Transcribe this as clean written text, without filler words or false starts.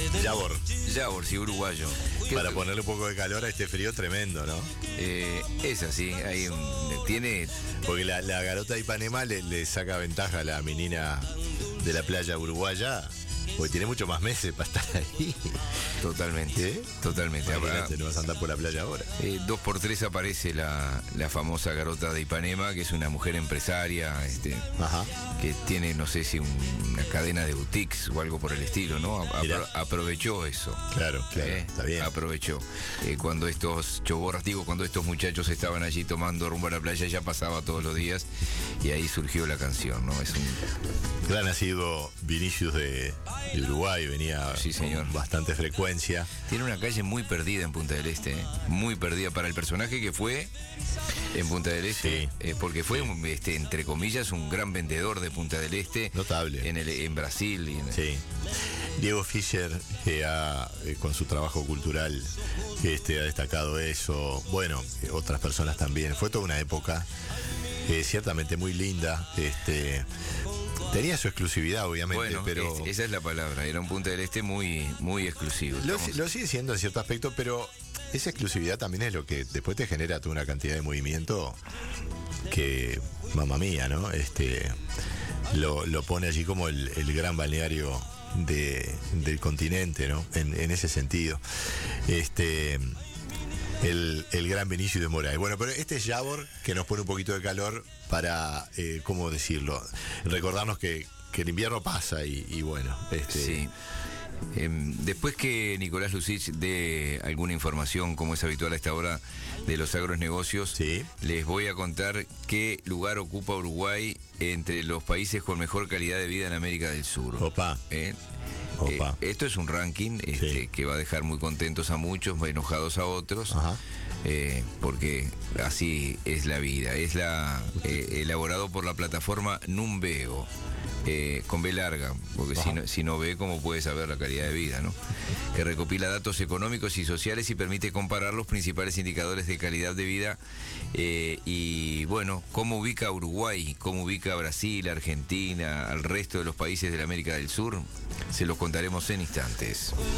Yabor. Yabor, sí, uruguayo. Para ponerle un poco de calor a este frío tremendo, ¿no? Es así, tiene... Porque la garota de Ipanema le saca ventaja a la menina de la playa uruguaya, porque tiene mucho más meses para estar ahí. Totalmente. ¿Eh? Totalmente. Imagínate, no vas a andar por la playa ahora. 2x3 aparece la famosa garota de Ipanema, que es una mujer empresaria, Ajá. que tiene, no sé si una cadena de boutiques o algo por el estilo, ¿no? Aprovechó eso. Claro, está bien. Aprovechó. Cuando estos cuando estos muchachos estaban allí tomando rumbo a la playa, ella pasaba todos los días y ahí surgió la canción, ¿no? Es un gran nacido Vinicius de Uruguay, venía sí, señor, con bastante frecuencia. Tiene una calle muy perdida en Punta del Este, muy perdida para el personaje que fue en Punta del Este, sí. Porque fue, entre comillas, un gran vendedor de Punta del Este. Notable. En Brasil. Sí. Diego Fischer, que con su trabajo cultural ha destacado eso. Bueno, otras personas también. Fue toda una época ciertamente muy linda. Tenía su exclusividad, obviamente, bueno, pero... esa es la palabra, era un Punta del Este muy, muy exclusivo. Lo sigue siendo en cierto aspecto, pero esa exclusividad también es lo que después te genera toda una cantidad de movimiento que, mamma mía, ¿no? Lo pone allí como el gran balneario del continente, ¿no? En ese sentido. El gran Vinicius de Moraes. Bueno, pero este es Yabor, que nos pone un poquito de calor para, ¿cómo decirlo? Recordarnos que el invierno pasa y bueno. Sí. Después que Nicolás Lucich dé alguna información, como es habitual a esta hora, de los agronegocios, sí, les voy a contar qué lugar ocupa Uruguay entre los países con mejor calidad de vida en América del Sur. Opa. Esto es un ranking sí, que va a dejar muy contentos a muchos, enojados a otros. Ajá. Porque así es la vida. Es elaborado por la plataforma Numbeo, con B larga, porque si no ve, ¿cómo puede saber la calidad de vida, ¿no? Que recopila datos económicos y sociales y permite comparar los principales indicadores de calidad de vida. Y bueno, cómo ubica a Uruguay, cómo ubica a Brasil, Argentina, al resto de los países de la América del Sur, se los contaremos en instantes.